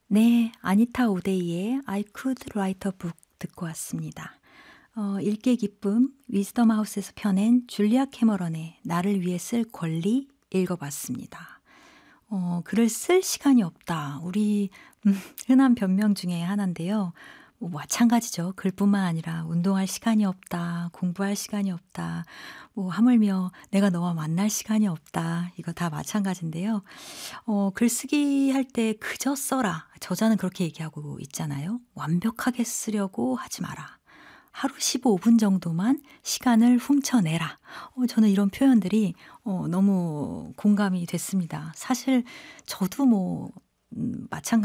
네, 아니타 오데이의 I could write a book 듣고 왔습니다. 읽기의 기쁨, 위즈덤 하우스에서 펴낸 줄리아 캐머런의 나를 위해 쓸 권리 읽어봤습니다. 글을 쓸 시간이 없다. 우리 흔한 변명 중에 하나인데요. 뭐 마찬가지죠. 글뿐만 아니라 운동할 시간이 없다, 공부할 시간이 없다, 뭐 하물며 내가 너와 만날 시간이 없다. 이거 다 마찬가지인데요. 글쓰기 할 때 그저 써라. 저자는 그렇게 얘기하고 있잖아요. 완벽하게 쓰려고 하지 마라. 하루 15분 정도만 시간을 훔쳐내라. 저는 이런 표현들이 너무 공감이 됐습니다. 사실 저도 뭐 마찬가지